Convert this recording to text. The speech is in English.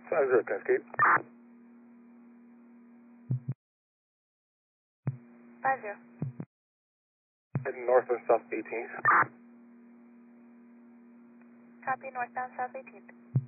50 Cascade. 50. Heading northbound south 18th. Copy, northbound south 18th.